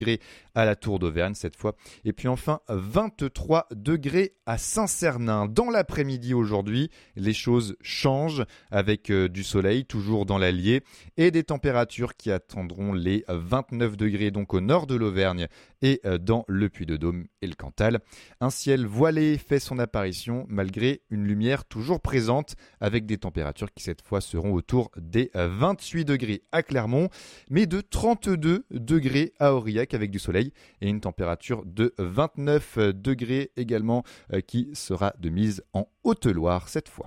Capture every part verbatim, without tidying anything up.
degrés à la Tour d'Auvergne cette fois. Et puis enfin, vingt-trois degrés à Saint-Cernin. Dans l'après-midi aujourd'hui, les choses changent avec euh, du soleil, toujours dans l'Allier, et des températures qui atteindront les vingt-neuf degrés donc au nord de l'Auvergne et euh, dans le Puy-de-Dôme et le Cantal. Un ciel voilé fait son apparition malgré une lumière toujours présente avec des températures qui cette fois seront autour des vingt-huit degrés à Clermont, mais de trente-deux degrés à Aurillac avec du soleil et une température de vingt-neuf degrés également euh, qui sera de mise en Haute-Loire cette fois.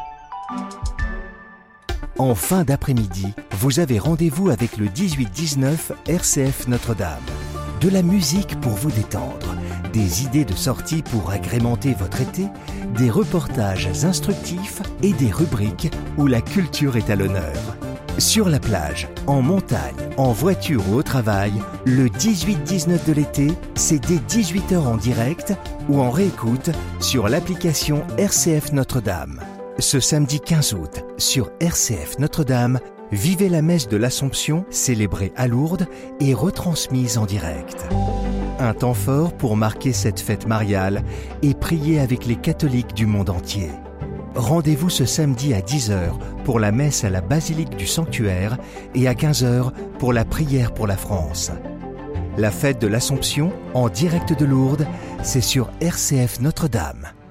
En fin d'après-midi, vous avez rendez-vous avec le dix-huit dix-neuf R C F Notre-Dame. De la musique pour vous détendre, des idées de sortie pour agrémenter votre été, des reportages instructifs et des rubriques où la culture est à l'honneur. Sur la plage, en montagne, en voiture ou au travail, le dix-huit dix-neuf de l'été, c'est dès dix-huit heures en direct ou en réécoute sur l'application R C F Notre-Dame. Ce samedi quinze août, sur R C F Notre-Dame, vivez la messe de l'Assomption, célébrée à Lourdes et retransmise en direct. Un temps fort pour marquer cette fête mariale et prier avec les catholiques du monde entier. Rendez-vous ce samedi à dix heures pour la messe à la basilique du Sanctuaire et à quinze heures pour la prière pour la France. La fête de l'Assomption, en direct de Lourdes, c'est sur R C F Notre-Dame.